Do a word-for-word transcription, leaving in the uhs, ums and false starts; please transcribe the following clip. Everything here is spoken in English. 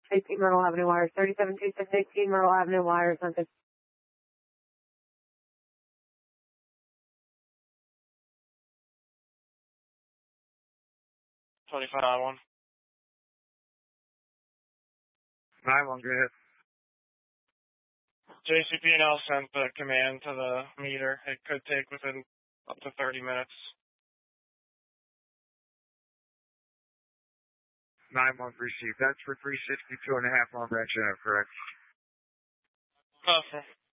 eighteen Myrtle Avenue wires, thirty-seven two six eighteen Myrtle Avenue wires, Memphis. twenty-five nine one. nine one, go ahead. J C P N L sent the command to the meter. It could take within up to thirty minutes. nine one received. That's for three sixty-two and a half on branch, correct? Uh,